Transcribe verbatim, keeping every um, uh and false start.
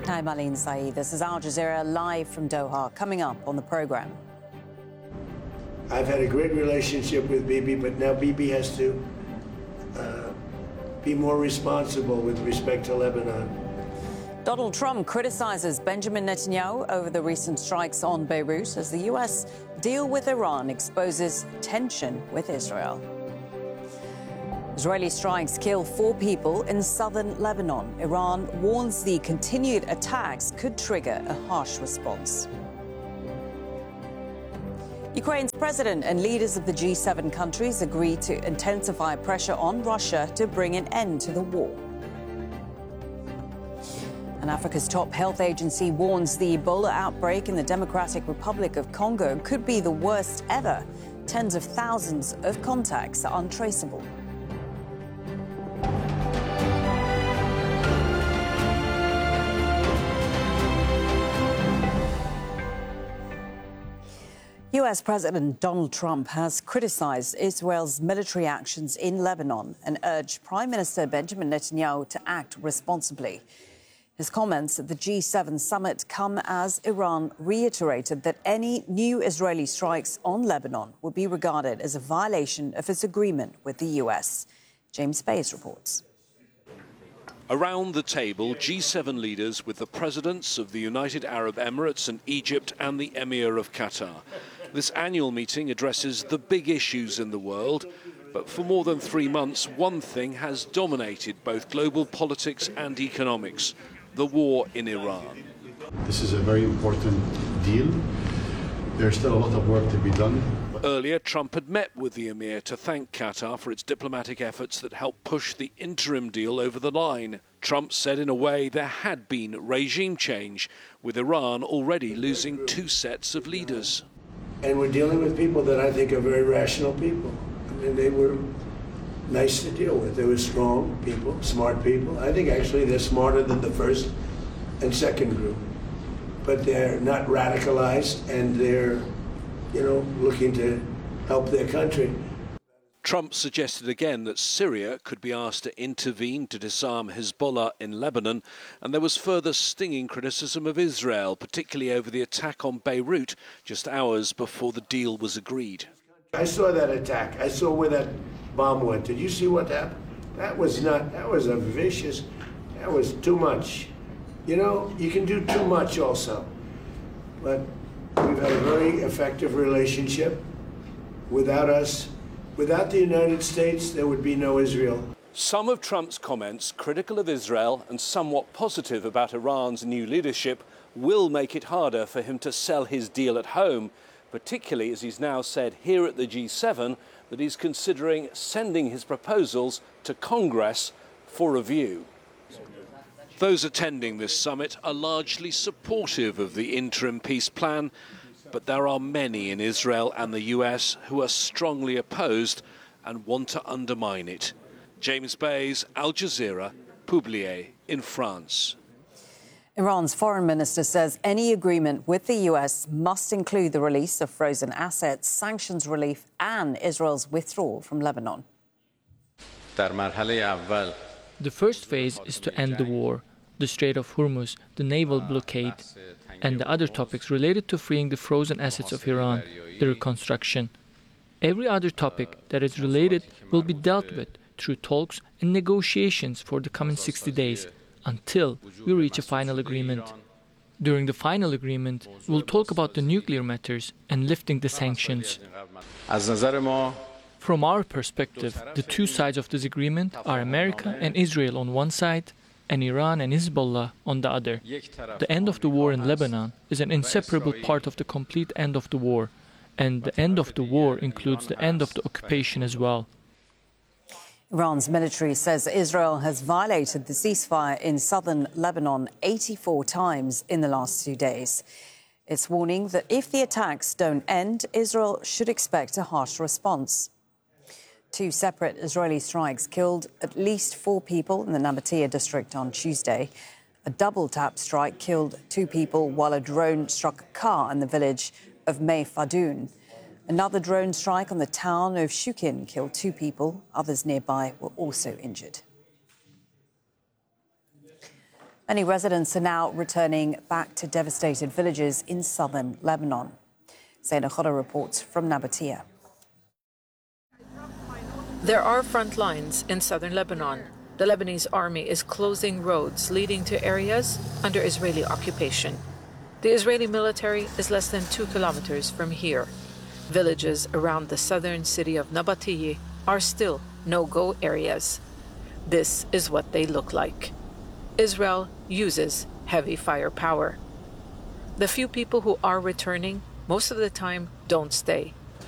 Naim Aline Saeed. This is Al Jazeera live from Doha. Coming up on the programme. I've had a great relationship with Bibi, but now Bibi has to uh, be more responsible with respect to Lebanon. Donald Trump criticizes Benjamin Netanyahu over the recent strikes on Beirut as the U S deal with Iran exposes tension with Israel. Israeli strikes kill four people in southern Lebanon. Iran warns the continued attacks could trigger a harsh response. Ukraine's president and leaders of the G seven countries agreed to intensify pressure on Russia to bring an end to the war. And Africa's top health agency warns the Ebola outbreak in the Democratic Republic of Congo could be the worst ever. Tens of thousands of contacts are untraceable. U S President Donald Trump has criticized Israel's military actions in Lebanon and urged Prime Minister Benjamin Netanyahu to act responsibly. His comments at the G seven summit come as Iran reiterated that any new Israeli strikes on Lebanon would be regarded as a violation of its agreement with the U S. James Bays reports. Around the table, G seven leaders with the presidents of the United Arab Emirates and Egypt and the Emir of Qatar. This annual meeting addresses the big issues in the world, but for more than three months, one thing has dominated both global politics and economics: the war in Iran. This is a very important deal. There's still a lot of work to be done. Earlier, Trump had met with the Emir to thank Qatar for its diplomatic efforts that helped push the interim deal over the line. Trump said in a way there had been regime change, with Iran already losing two sets of leaders. And we're dealing with people that I think are very rational people. I mean, they were nice to deal with. They were strong people, smart people. I think actually they're smarter than the first and second group. But they're not radicalized, and they're, you know, looking to help their country. Trump suggested again that Syria could be asked to intervene to disarm Hezbollah in Lebanon, and there was further stinging criticism of Israel, particularly over the attack on Beirut just hours before the deal was agreed. I saw that attack. I saw where that bomb went. Did you see what happened? That was not, that was a vicious, that was too much. You know, you can do too much also. But we've had a very effective relationship. Without us, without the United States, there would be no Israel. Some of Trump's comments, critical of Israel and somewhat positive about Iran's new leadership, will make it harder for him to sell his deal at home, particularly as he's now said here at the G seven that he's considering sending his proposals to Congress for review. Those attending this summit are largely supportive of the interim peace plan, but there are many in Israel and the U S who are strongly opposed and want to undermine it. James Bays, Al Jazeera, Publier in France. Iran's foreign minister says any agreement with the U S must include the release of frozen assets, sanctions relief and Israel's withdrawal from Lebanon. The first phase is to end the war, the Strait of Hormuz, the naval blockade, and the other topics related to freeing the frozen assets of Iran, the reconstruction. Every other topic that is related will be dealt with through talks and negotiations for the coming sixty days, until we reach a final agreement. During the final agreement, we'll talk about the nuclear matters and lifting the sanctions. From our perspective, the two sides of this agreement are America and Israel on one side, and Iran and Hezbollah on the other. The end of the war in Lebanon is an inseparable part of the complete end of the war, and the end of the war includes the end of the occupation as well. Iran's military says Israel has violated the ceasefire in southern Lebanon eighty-four times in the last two days. It's warning that if the attacks don't end, Israel should expect a harsh response. Two separate Israeli strikes killed at least four people in the Nabatea district on Tuesday. A double-tap strike killed two people while a drone struck a car in the village of May Fadoun. Another drone strike on the town of Shukin killed two people. Others nearby were also injured. Many residents are now returning back to devastated villages in southern Lebanon. Zaina Khoda reports from Nabatea. There are front lines in southern Lebanon. The Lebanese army is closing roads leading to areas under Israeli occupation. The Israeli military is less than two kilometers from here. Villages around the southern city of Nabatea are still no-go areas. This is what they look like. Israel uses heavy firepower. The few people who are returning most of the time don't stay.